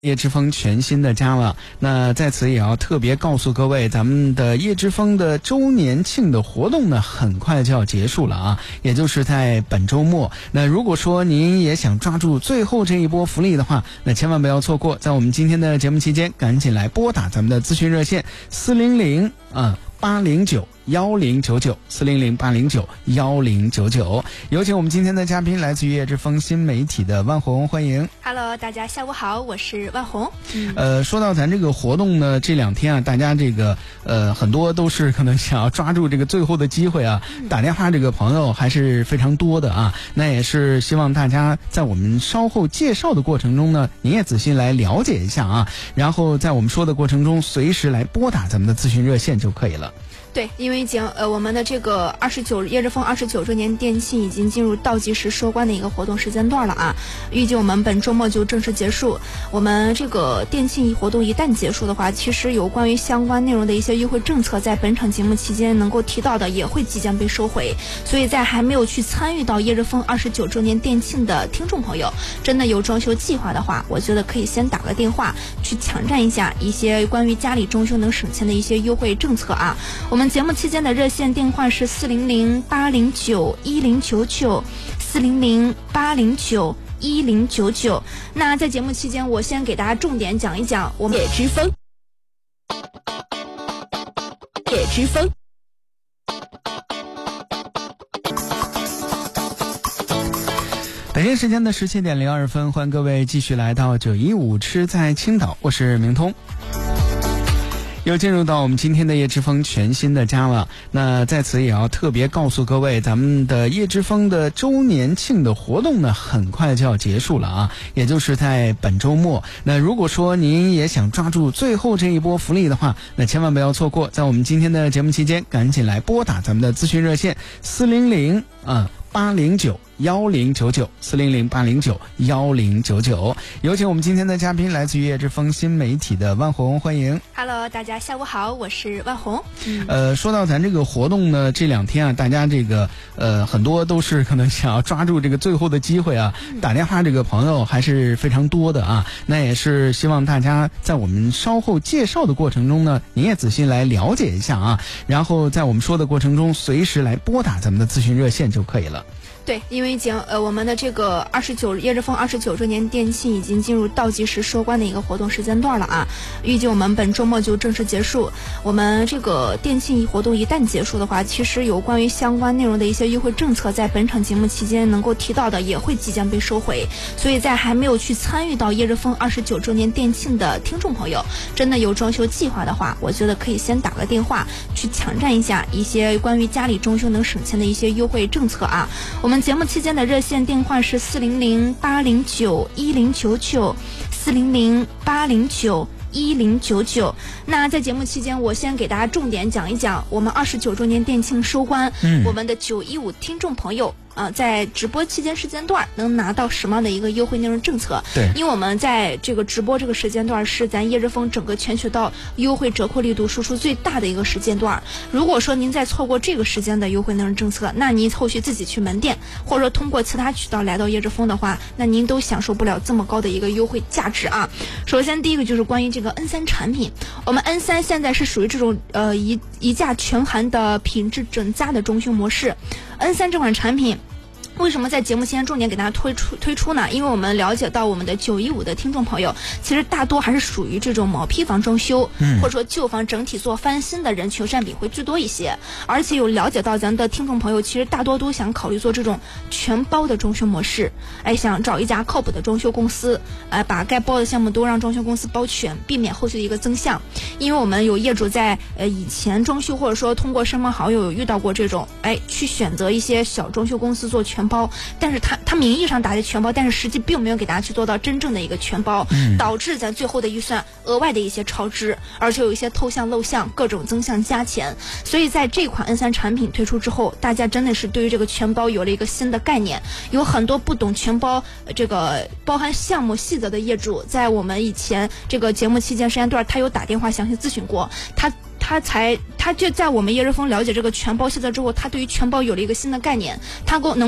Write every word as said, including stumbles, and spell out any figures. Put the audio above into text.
叶之峰全新的家了，那在此也要特别告诉各位，咱们的叶之峰的周年庆的活动呢，很快就要结束了啊，也就是在本周末。那如果说您也想抓住最后这一波福利的话，那千万不要错过，在我们今天的节目期间，赶紧来拨打咱们的咨询热线四零零啊八零九幺零九九四零零八零九幺零九九。有请我们今天的嘉宾，来自于叶之峰新媒体的万红，欢迎。 Hello， 大家下午好，我是万红。嗯、 呃，说到咱这个活动呢，这两天啊，大家这个呃很多都是可能想要抓住这个最后的机会啊，嗯、打电话这个朋友还是非常多的啊。那也是希望大家在我们稍后介绍的过程中呢，您也仔细来了解一下啊，然后在我们说的过程中，随时来拨打咱们的咨询热线就可以了。 对，因为已经呃我们的这个二十九叶之峰二十九周年店庆已经进入倒计时收官的一个活动时间段了啊，预计我们本周末就正式结束。我们这个店庆活动一旦结束的话，其实有关于相关内容的一些优惠政策，在本场节目期间能够提到的也会即将被收回。所以在还没有去参与到叶之峰二十九周年店庆的听众朋友，真的有装修计划的话，我觉得可以先打个电话去抢占一下一些关于家里装修能省钱的一些优惠政策啊。我们我们节目期间的热线电话是四零零八零九一零九九四零零八零九一零九九。那在节目期间，我先给大家重点讲一讲我们叶之峰。叶之峰。 北京时间的十七点零二分，欢迎各位继续来到九一五吃在青岛，我是明通。又进入到我们今天的叶之峰全新的家了，那在此也要特别告诉各位，咱们的叶之峰的周年庆的活动呢，很快就要结束了啊，也就是在本周末。那如果说您也想抓住最后这一波福利的话，那千万不要错过，在我们今天的节目期间，赶紧来拨打咱们的咨询热线四零零啊八零九幺零九九四零零八零九幺零九九。有请我们今天的嘉宾，来自于叶之峰新媒体的万红，欢迎。 Hello， 大家下午好，我是万红。嗯、 呃，说到咱这个活动呢，这两天啊，大家这个呃很多都是可能想要抓住这个最后的机会啊，嗯、打电话这个朋友还是非常多的啊。那也是希望大家在我们稍后介绍的过程中呢，您也仔细来了解一下啊，然后在我们说的过程中，随时来拨打咱们的咨询热线就可以了。 对，因为已经呃我们的这个二十九叶之峰二十九周年店庆已经进入倒计时收官的一个活动时间段了啊，预计我们本周末就正式结束。我们这个店庆活动一旦结束的话，其实有关于相关内容的一些优惠政策，在本场节目期间能够提到的也会即将被收回。所以在还没有去参与到叶之峰二十九周年店庆的听众朋友，真的有装修计划的话，我觉得可以先打个电话去抢占一下一些关于家里装修能省钱的一些优惠政策啊。我们节目期间的热线电话是四零零八零九一零九九四零零八零九一零九九。那在节目期间，我先给大家重点讲一讲我们二十九周年店庆收官，嗯、我们的九一五听众朋友。啊、呃，在直播期间时间段能拿到什么样的一个优惠内容政策？ 对， 因为我们在这个直播这个时间段是咱叶之峰整个全渠道优惠折扣力度输出最大的一个时间段。如果说您再错过这个时间的优惠内容政策，那您后续自己去门店或者说通过其他渠道来到叶之峰的话，那您都享受不了这么高的一个优惠价值啊。首先第一个就是关于这个 N 三 产品，我们 N 三 现在是属于这种呃一一价全含的品质整家的装修模式。N 三 这款产品为什么在节目期间重点给大家推出推出呢？因为我们了解到我们的九一五的听众朋友，其实大多还是属于这种毛坯房装修，嗯、或者说旧房整体做翻新的人群占比会居多一些。而且有了解到咱的听众朋友，其实大多都想考虑做这种全包的装修模式，哎，想找一家靠谱的装修公司，哎，把该包的项目都让装修公司包全，避免后续的一个增项。因为我们有业主在呃以前装修或者说通过亲朋好友有遇到过这种，哎，去选择一些小装修公司做全包，但是他他名义上打的全包，但是实际并没有给大家去做到真正的一个全包，嗯、导致咱最后的预算额外的一些超支，而且有一些偷项漏项，各种增项加钱。所以在这款 N 三 产品推出之后，大家真的是对于这个全包有了一个新的概念。有很多不懂全包这个包含项目细则的业主，在我们以前这个节目期间时间段，他有打电话详细咨询过，他他才他就在我们叶之峰了解这个全包细则之后，他对于全包有了一个新的概念，他够能